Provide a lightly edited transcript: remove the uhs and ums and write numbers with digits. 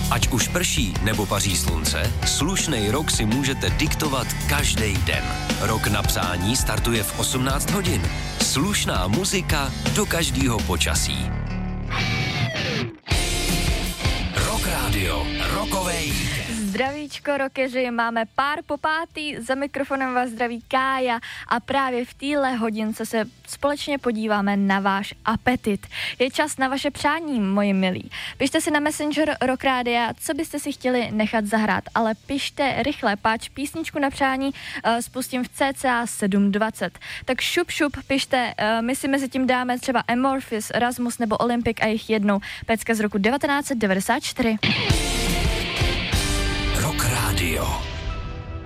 Ať už prší nebo paří slunce, slušnej rok si můžete diktovat každý den. Rok na přání startuje v 18 hodin. Slušná muzika do každého počasí. Rock Radio, rokovej. Zdravíčko, rockeři, máme pár po pátý, za mikrofonem vás zdraví Kája a právě v téhle hodince se společně podíváme na váš apetit. Je čas na vaše přání, moji milí. Pište si na Messenger Rock Rádia, co byste si chtěli nechat zahrát, ale pište rychle, páč písničku na přání spustím v cca 7:20. Tak šup, pište, my si mezi tím dáme třeba Amorphis, Rasmus nebo Olympic a jich jednou pecka z roku 1994. Rock Radio.